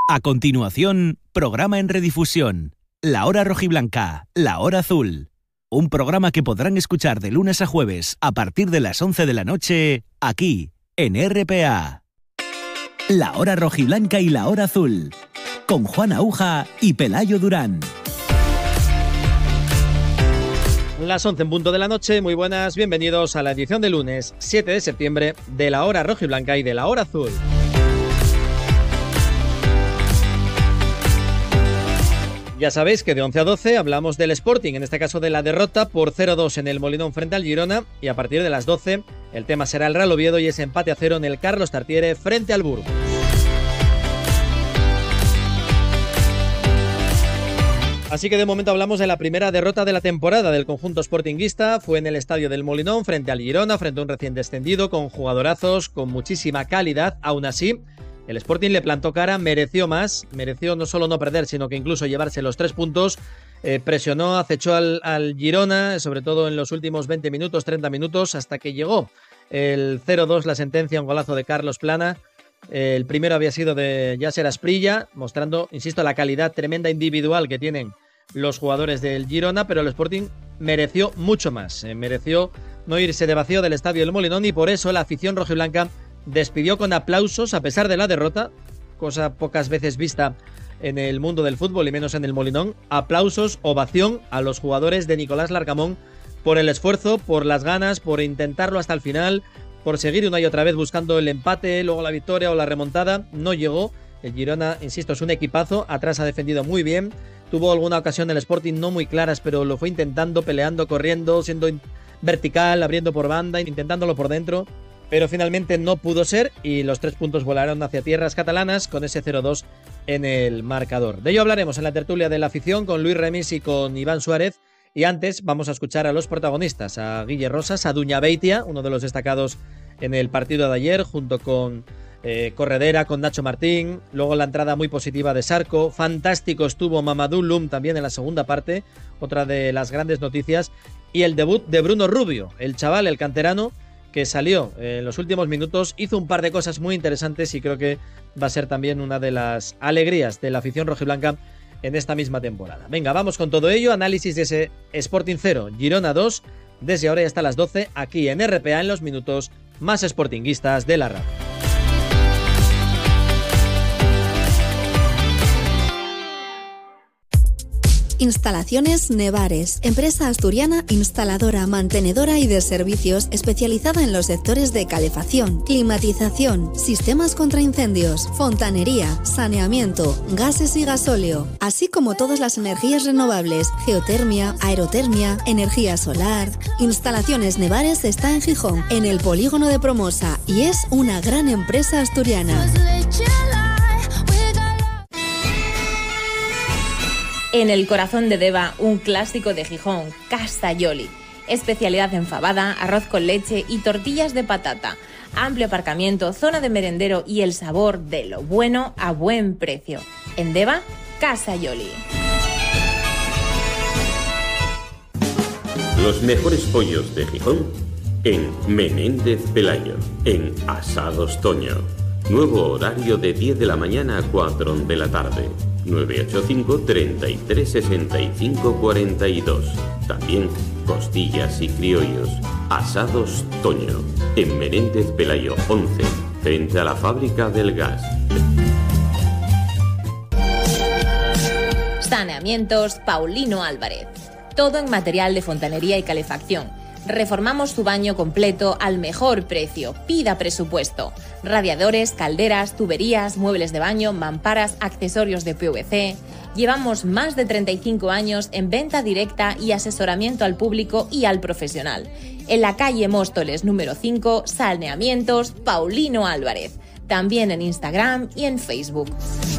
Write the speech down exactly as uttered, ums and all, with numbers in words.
A continuación, programa en redifusión. La Hora Rojiblanca, La Hora Azul. Un programa que podrán escuchar de lunes a jueves a partir de las once de la noche, aquí, en R P A. La Hora Rojiblanca y La Hora Azul, con Juan Aúja y Pelayo Durán. Las once en punto de la noche, muy buenas, bienvenidos a la edición de lunes siete de septiembre de La Hora Rojiblanca y de La Hora Azul. Ya sabéis que de once a doce hablamos del Sporting, en este caso de la derrota por cero dos en el Molinón frente al Girona, y a partir de las doce el tema será el Real Oviedo y ese empate a cero en el Carlos Tartiere frente al Burgos. Así que de momento hablamos de la primera derrota de la temporada del conjunto sportinguista. Fue en el estadio del Molinón frente al Girona, frente a un recién descendido, con jugadorazos, con muchísima calidad. Aún así, el Sporting le plantó cara, mereció más, mereció no solo no perder, sino que incluso llevarse los tres puntos. Eh, presionó, acechó al, al Girona, sobre todo en los últimos veinte minutos, treinta minutos, hasta que llegó el cero dos, la sentencia, un golazo de Carlos Plana. Eh, el primero había sido de Yasser Asprilla, mostrando, insisto, la calidad tremenda individual que tienen los jugadores del Girona, pero el Sporting mereció mucho más. Eh, mereció no irse de vacío del estadio del Molinón y por eso la afición rojiblanca despidió con aplausos a pesar de la derrota, cosa pocas veces vista en el mundo del fútbol y menos en el Molinón. Aplausos, ovación a los jugadores de Nicolás Larcamón por el esfuerzo, por las ganas, por intentarlo hasta el final, por seguir una y otra vez buscando el empate, luego la victoria o la remontada. No llegó. El Girona, insisto, es un equipazo, atrás ha defendido muy bien, tuvo alguna ocasión el Sporting no muy claras, pero lo fue intentando, peleando, corriendo, siendo vertical, abriendo por banda, intentándolo por dentro. Pero finalmente no pudo ser y los tres puntos volaron hacia tierras catalanas con ese cero dos en el marcador. De ello hablaremos en la tertulia de la afición con Luis Remis y con Iván Suárez. Y antes vamos a escuchar a los protagonistas, a Guille Rosas, a Duña Beitia, uno de los destacados en el partido de ayer, junto con eh, Corredera, con Nacho Martín. Luego la entrada muy positiva de Sarco. Fantástico estuvo Mamadou Loum también en la segunda parte, otra de las grandes noticias. Y el debut de Bruno Rubio, el chaval, el canterano, que salió en los últimos minutos, hizo un par de cosas muy interesantes y creo que va a ser también una de las alegrías de la afición rojiblanca en esta misma temporada. Venga, vamos con todo ello, análisis de ese Sporting cero, Girona dos, desde ahora y hasta las doce, aquí en R P A, en los minutos más sportinguistas de la radio. Instalaciones Nevares, empresa asturiana instaladora, mantenedora y de servicios especializada en los sectores de calefacción, climatización, sistemas contra incendios, fontanería, saneamiento, gases y gasóleo, así como todas las energías renovables, geotermia, aerotermia, energía solar. Instalaciones Nevares está en Gijón, en el polígono de Promosa, y es una gran empresa asturiana. En el corazón de Deva, un clásico de Gijón, Casa Yoli. Especialidad en fabada, arroz con leche y tortillas de patata. Amplio aparcamiento, zona de merendero y el sabor de lo bueno a buen precio. En Deva, Casa Yoli. Los mejores pollos de Gijón en Menéndez Pelayo, en Asados Toño. Nuevo horario de diez de la mañana a cuatro de la tarde. nueve ocho cinco, treinta y tres, sesenta y cinco, cuarenta y dos. También costillas y criollos. Asados Toño, en Menéndez Pelayo once, frente a la fábrica del gas. Saneamientos Paulino Álvarez. Todo en material de fontanería y calefacción. Reformamos su baño completo al mejor precio. Pida presupuesto. Radiadores, calderas, tuberías, muebles de baño, mamparas, accesorios de P V C. Llevamos más de treinta y cinco años en venta directa y asesoramiento al público y al profesional. En la calle Móstoles número cinco, Saneamientos Paulino Álvarez. También en Instagram y en Facebook.